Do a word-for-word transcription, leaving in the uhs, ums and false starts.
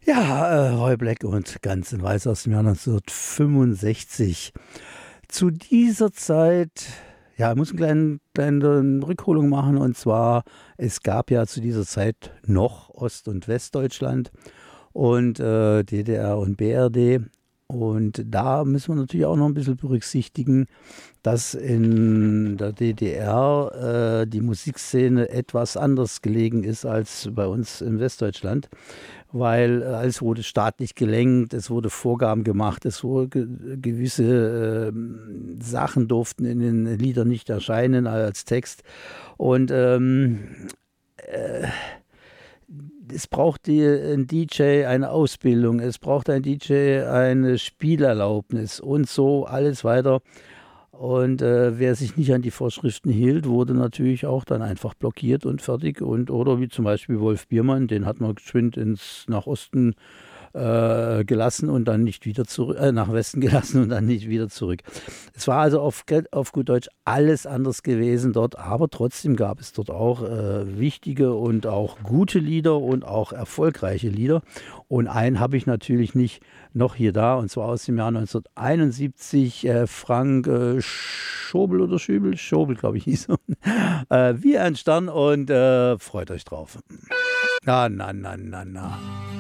Ja, äh, Roy Black und Ganz in Weiß aus dem Jahr neunzehnhundertfünfundsechzig. Zu dieser Zeit, ja, ich muss eine kleine, kleine Rückholung machen. Und zwar, es gab ja zu dieser Zeit noch Ost- und Westdeutschland und äh, D D R und B R D. Und da müssen wir natürlich auch noch ein bisschen berücksichtigen, dass in der D D R äh, die Musikszene etwas anders gelegen ist als bei uns in Westdeutschland, weil äh, alles wurde staatlich gelenkt, es wurde Vorgaben gemacht, es wurde ge gewisse äh, Sachen durften in den Liedern nicht erscheinen als Text. Und ähm, äh, es braucht die, ein D J eine Ausbildung, es braucht ein D J eine Spielerlaubnis und so alles weiter. Und äh, wer sich nicht an die Vorschriften hielt, wurde natürlich auch dann einfach blockiert und fertig. Und oder wie zum Beispiel Wolf Biermann, den hat man geschwind ins nach Osten äh, gelassen und dann nicht wieder zurück, äh, nach Westen gelassen und dann nicht wieder zurück. Es war also auf, auf gut Deutsch alles anders gewesen dort, aber trotzdem gab es dort auch äh, wichtige und auch gute Lieder und auch erfolgreiche Lieder. Und einen habe ich natürlich nicht noch hier da, und zwar aus dem Jahr neunzehnhunderteinundsiebzig, äh, Frank äh, Schobel oder Schübel, Schobel glaube ich hieß er, äh, wie ein Stern und äh, freut euch drauf. Na, na, na, na, na.